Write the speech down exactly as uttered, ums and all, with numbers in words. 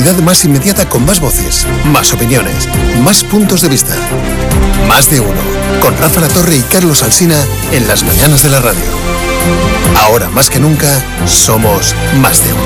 actualidad más inmediata con más voces, más opiniones, más puntos de vista. Más de uno, con Rafa La Torre y Carlos Alsina en las mañanas de la radio. Ahora más que nunca, somos más de uno.